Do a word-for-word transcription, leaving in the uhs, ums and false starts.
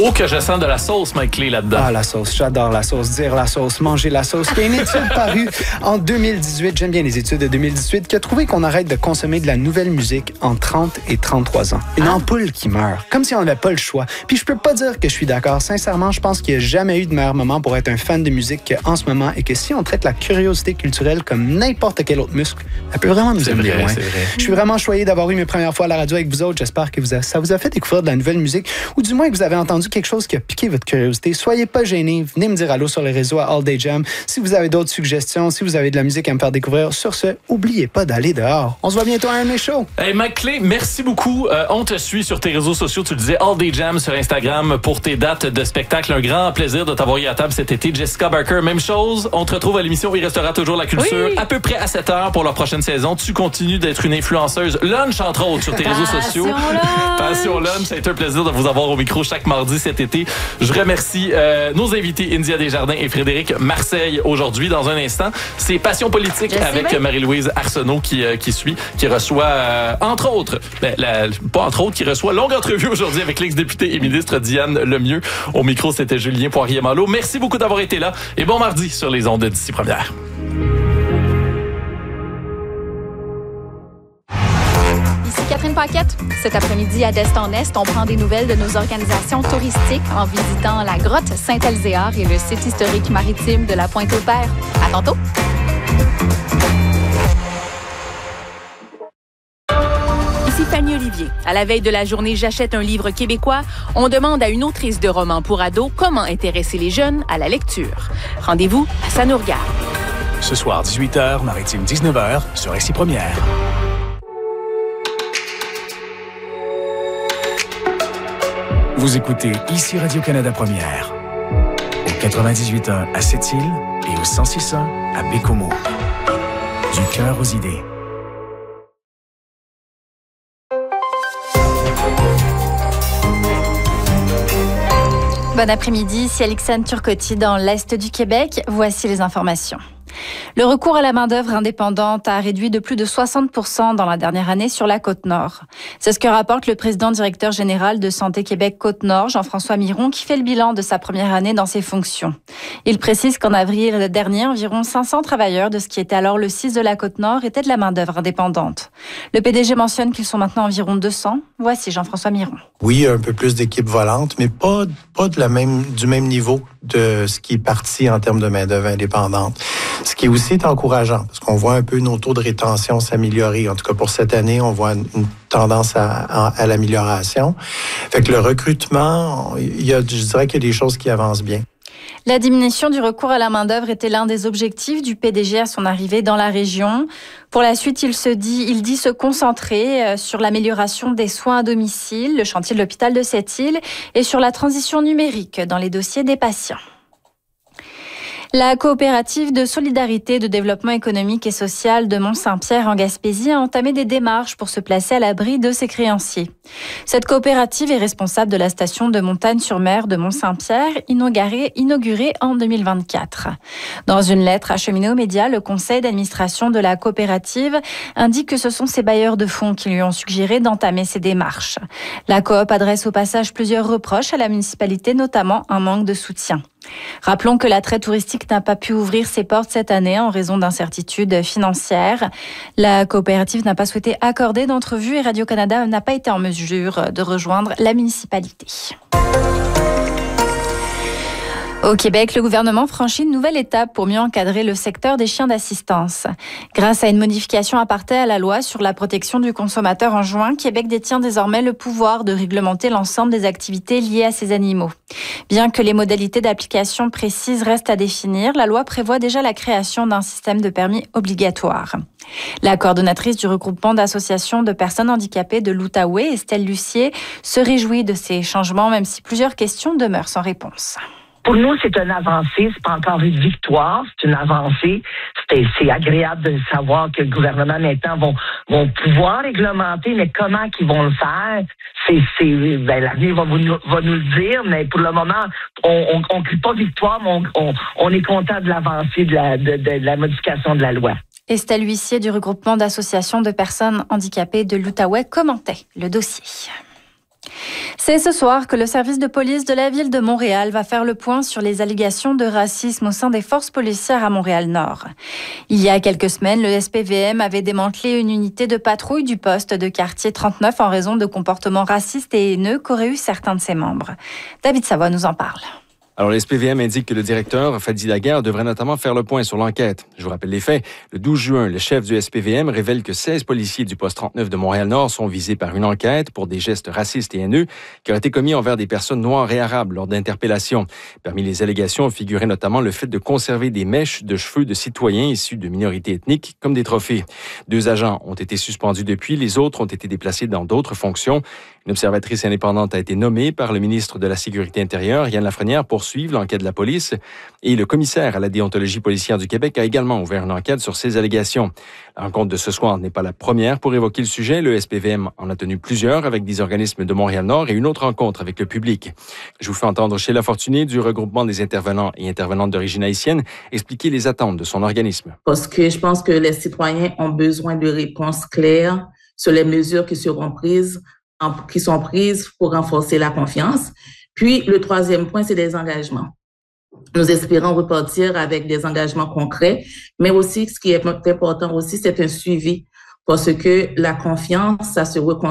Oh, que je sens de la sauce, Mike Clé, là-dedans. Ah, la sauce. J'adore la sauce. Dire la sauce, manger la sauce. Il y a une étude parue en deux mille dix-huit, j'aime bien les études de deux mille dix-huit, qui a trouvé qu'on arrête de consommer de la nouvelle musique en trente et trente-trois ans. Une ah. ampoule qui meurt, comme si on n'avait pas le choix. Puis je peux pas dire que je suis d'accord. Sincèrement, je pense qu'il n'y a jamais eu de meilleur moment pour être un fan de musique qu'en ce moment et que si on traite la curiosité culturelle comme n'importe quel autre muscle, elle peut vraiment nous amener loin. Je suis vraiment choyé d'avoir eu mes premières fois à la radio avec vous autres. J'espère que vous a, ça vous a fait découvrir de la nouvelle musique ou du moins que vous avez entendu quelque chose qui a piqué votre curiosité. Soyez pas gênés. Venez me dire allô sur les réseaux à All Day Jam. Si vous avez d'autres suggestions, si vous avez de la musique à me faire découvrir, sur ce, oubliez pas d'aller dehors. On se voit bientôt à un de mes shows. Hey, Mike Clé, merci beaucoup. Euh, on te suit sur tes réseaux sociaux. Tu le disais, All Day Jam sur Instagram pour tes dates de spectacle. Un grand plaisir de t'avoir eu à table cet été. Jessica Barker, même chose. On te retrouve à l'émission Il restera toujours la culture oui. à peu près à sept heures pour la prochaine saison. Tu continues d'être une influenceuse lunch, entre autres, sur tes réseaux sociaux. Lunch. Passion Lunch. Ça a été un plaisir de vous avoir au micro chaque mardi cet été. Je remercie euh, nos invités India Desjardins et Frédéric Marseille aujourd'hui. Dans un instant, c'est Passion politique Je avec Marie-Louise Arsenault qui, euh, qui suit, qui reçoit, euh, entre autres, ben, la, pas entre autres, qui reçoit longue entrevue aujourd'hui avec l'ex-députée et ministre Diane Lemieux. Au micro, c'était Julien Poirier-Malo. Merci beaucoup d'avoir été là et bon mardi sur les ondes d'ici première. Catherine Paquette. Cet après-midi à d'Est en Est, on prend des nouvelles de nos organisations touristiques en visitant la grotte Saint-Elzéar et le site historique maritime de la Pointe-au-Père. À tantôt! Ici Fanny Olivier. À la veille de la journée J'achète un livre québécois, on demande à une autrice de romans pour ados comment intéresser les jeunes à la lecture. Rendez-vous à Ça nous regarde. Ce soir, dix-huit heures, Maritime dix-neuf heures, sur Ici Première. Vous écoutez Ici Radio-Canada Première, au quatre-vingt-dix-huit point un à Sept-Îles et au cent six point un à Bécomo. Du cœur aux idées. Bon après-midi, ici Alexandre Turcotte dans l'Est du Québec. Voici les informations. Le recours à la main-d'œuvre indépendante a réduit de plus de soixante pour cent dans la dernière année sur la Côte-Nord. C'est ce que rapporte le président-directeur général de Santé Québec Côte-Nord, Jean-François Miron, qui fait le bilan de sa première année dans ses fonctions. Il précise qu'en avril dernier, environ cinq cents travailleurs de ce qui était alors le C I S de la Côte-Nord étaient de la main-d'œuvre indépendante. Le P D G mentionne qu'ils sont maintenant environ deux cents. Voici Jean-François Miron. Oui, un peu plus d'équipes volantes, mais pas, pas de la même, du même niveau de ce qui est parti en termes de main-d'œuvre indépendante. Ce qui est aussi encourageant, parce qu'on voit un peu nos taux de rétention s'améliorer. En tout cas, pour cette année, on voit une tendance à, à, à l'amélioration. Fait que le recrutement, il y a, je dirais qu'il y a des choses qui avancent bien. La diminution du recours à la main-d'œuvre était l'un des objectifs du P D G à son arrivée dans la région. Pour la suite, il se dit, il dit se concentrer sur l'amélioration des soins à domicile, le chantier de l'hôpital de Sept-Îles et sur la transition numérique dans les dossiers des patients. La coopérative de solidarité, de développement économique et social de Mont-Saint-Pierre en Gaspésie a entamé des démarches pour se placer à l'abri de ses créanciers. Cette coopérative est responsable de la station de montagne-sur-mer de Mont-Saint-Pierre, inaugurée, inaugurée en deux mille vingt-quatre. Dans une lettre acheminée aux médias, le conseil d'administration de la coopérative indique que ce sont ses bailleurs de fonds qui lui ont suggéré d'entamer ces démarches. La coop adresse au passage plusieurs reproches à la municipalité, notamment un manque de soutien. Rappelons que l'attrait touristique n'a pas pu ouvrir ses portes cette année en raison d'incertitudes financières. La coopérative n'a pas souhaité accorder d'entrevue et Radio-Canada n'a pas été en mesure de rejoindre la municipalité. Au Québec, le gouvernement franchit une nouvelle étape pour mieux encadrer le secteur des chiens d'assistance. Grâce à une modification apportée à la loi sur la protection du consommateur en juin, Québec détient désormais le pouvoir de réglementer l'ensemble des activités liées à ces animaux. Bien que les modalités d'application précises restent à définir, la loi prévoit déjà la création d'un système de permis obligatoire. La coordonnatrice du regroupement d'associations de personnes handicapées de l'Outaouais, Estelle Lucier, se réjouit de ces changements, même si plusieurs questions demeurent sans réponse. Pour nous, c'est une avancée, c'est pas encore une victoire, c'est une avancée. C'est, c'est agréable de savoir que le gouvernement maintenant vont, vont pouvoir réglementer, mais comment qu'ils vont le faire, c'est, c'est ben, l'avenir va, vous, va nous le dire, mais pour le moment, on ne crie pas victoire, mais on, on, on est content de l'avancée de la, de, de la modification de la loi. Estelle Huissier du regroupement d'associations de personnes handicapées de l'Outaouais commentait le dossier. C'est ce soir que le service de police de la ville de Montréal va faire le point sur les allégations de racisme au sein des forces policières à Montréal-Nord. Il y a quelques semaines, le S P V M avait démantelé une unité de patrouille du poste de quartier trente-neuf en raison de comportements racistes et haineux qu'auraient eu certains de ses membres. David Savoie nous en parle. Alors, le S P V M indique que le directeur, Fadi Daguerre, devrait notamment faire le point sur l'enquête. Je vous rappelle les faits. Le douze juin, le chef du S P V M révèle que seize policiers du poste trente-neuf de Montréal-Nord sont visés par une enquête pour des gestes racistes et haineux qui auraient été commis envers des personnes noires et arabes lors d'interpellations. Parmi les allégations figurait notamment le fait de conserver des mèches de cheveux de citoyens issus de minorités ethniques comme des trophées. Deux agents ont été suspendus depuis, les autres ont été déplacés dans d'autres fonctions. Une observatrice indépendante a été nommée par le ministre de la Sécurité intérieure, Yann Lafrenière, pour suivre l'enquête de la police. Et le commissaire à la déontologie policière du Québec a également ouvert une enquête sur ces allégations. La rencontre de ce soir n'est pas la première pour évoquer le sujet. Le S P V M en a tenu plusieurs avec des organismes de Montréal-Nord et une autre rencontre avec le public. Je vous fais entendre Sheila Fortuné du regroupement des intervenants et intervenantes d'origine haïtienne expliquer les attentes de son organisme. Parce que je pense que les citoyens ont besoin de réponses claires sur les mesures qui seront prises qui sont prises pour renforcer la confiance. Puis, le troisième point, c'est des engagements. Nous espérons repartir avec des engagements concrets, mais aussi, ce qui est important aussi, c'est un suivi, parce que la confiance, ça se reconstruit